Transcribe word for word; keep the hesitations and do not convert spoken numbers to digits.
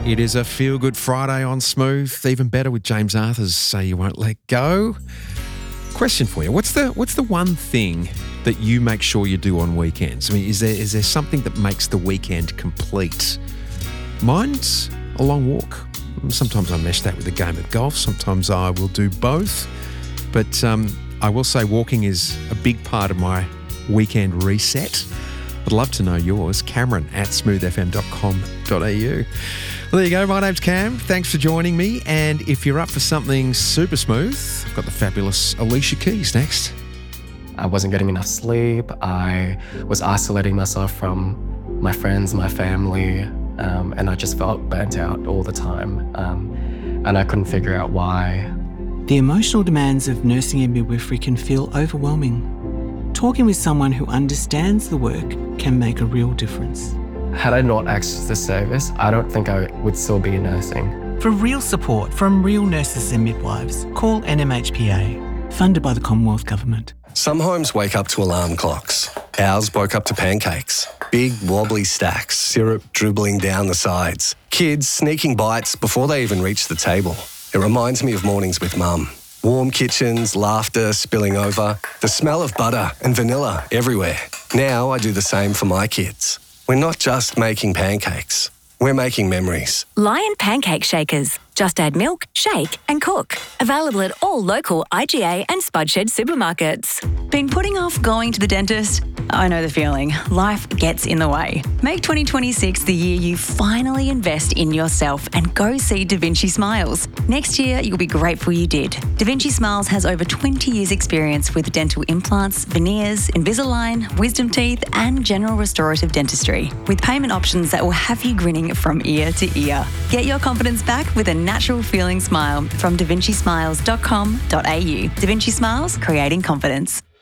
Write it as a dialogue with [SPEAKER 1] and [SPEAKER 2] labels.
[SPEAKER 1] It is a feel-good Friday on Smooth, even better with James Arthur's Say You Won't Let Go. Question for you, what's the what's the one thing that you make sure you do on weekends? I mean, is there is there something that makes the weekend complete? Mine's a long walk. Sometimes I mesh that with a game of golf, sometimes I will do both. But um, I will say walking is a big part of my weekend reset. I'd love to know yours. Cameron at smooth f m dot com dot a u. Well, there you go. My name's Cam. Thanks for joining me. And if you're up for something super smooth, I've got the fabulous Alicia Keys next.
[SPEAKER 2] I wasn't getting enough sleep. I was isolating myself from my friends, my family, um, and I just felt burnt out all the time. Um, and I couldn't figure out why.
[SPEAKER 3] The emotional demands of nursing and midwifery can feel overwhelming. Talking with someone who understands the work can make a real difference.
[SPEAKER 2] Had I not accessed this service, I don't think I would still be nursing.
[SPEAKER 3] For real support from real nurses and midwives, call N M H P A, funded by the Commonwealth Government.
[SPEAKER 4] Some homes wake up to alarm clocks. Ours woke up to pancakes. Big wobbly stacks, syrup dribbling down the sides. Kids sneaking bites before they even reach the table. It reminds me of mornings with Mum. Warm kitchens, laughter spilling over, the smell of butter and vanilla everywhere. Now I do the same for my kids. We're not just making pancakes, we're making memories.
[SPEAKER 5] Lion Pancake Shakers. Just add milk, shake and cook. Available at all local I G A and Spudshed supermarkets.
[SPEAKER 6] Been putting off going to the dentist? I know the feeling. Life gets in the way. Make twenty twenty-six the year you finally invest in yourself and go see Da Vinci Smiles. Next year, you'll be grateful you did. Da Vinci Smiles has over twenty years experience with dental implants, veneers, Invisalign, wisdom teeth and general restorative dentistry. With payment options that will have you grinning from ear to ear. Get your confidence back with a natural feeling smile from da vinci smiles dot com dot a u. Da Vinci Smiles, creating confidence.